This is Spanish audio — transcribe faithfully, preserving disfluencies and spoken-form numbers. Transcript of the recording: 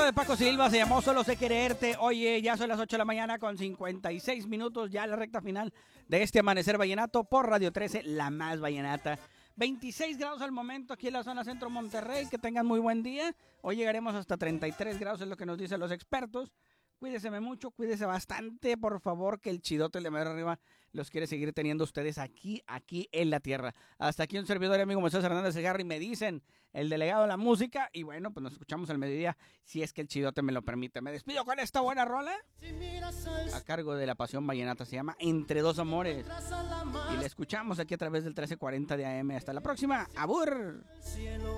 de Paco Silva, se llamó Solo sé quererte. Oye, ya son las ocho de la mañana con cincuenta y seis minutos, ya la recta final de este Amanecer Vallenato por Radio trece, la más vallenata. veintiséis grados al momento aquí en la zona centro Monterrey, que tengan muy buen día. Hoy llegaremos hasta treinta y tres grados, es lo que nos dicen los expertos. Cuídese mucho, cuídese bastante, por favor, que el chidote el de medio arriba los quiere seguir teniendo ustedes aquí, aquí en la tierra. Hasta aquí un servidor y amigo Moisés Hernández Segarra, y me dicen el delegado de la música. Y bueno, pues nos escuchamos al mediodía, si es que el chidote me lo permite. Me despido con esta buena rola a cargo de la Pasión Vallenata, se llama Entre Dos Amores. Y la escuchamos aquí a través del trece cuarenta de A M. Hasta la próxima, ¡abur!